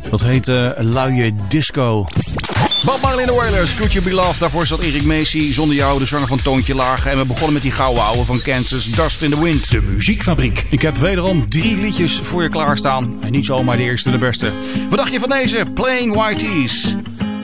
Dat heet luie disco. Bob Marley and the Wailers, Could You Be Loved. Daarvoor zat Erik Macy, Zonder Jou, de zanger van Toontje Laag. En we begonnen met die gouden ouwe van Kansas, Dust in the Wind. De Muziekfabriek. Ik heb wederom 3 liedjes voor je klaarstaan. En niet zomaar de eerste de beste. Wat dacht je van deze? Plain White Tees.